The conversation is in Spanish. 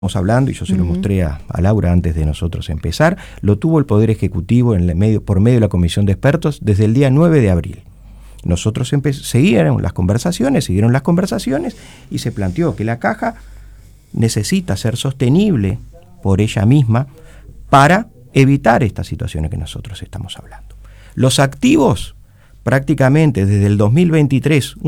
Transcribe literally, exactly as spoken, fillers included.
Estamos hablando, y yo se lo uh-huh. mostré a, a Laura antes de nosotros empezar, lo tuvo el Poder Ejecutivo en el medio, por medio de la Comisión de Expertos desde el día nueve de abril. Nosotros empe- siguieron las conversaciones, siguieron las conversaciones y se planteó que la caja necesita ser sostenible por ella misma para evitar estas situaciones que nosotros estamos hablando. Los activos, prácticamente desde el dos mil veintitrés,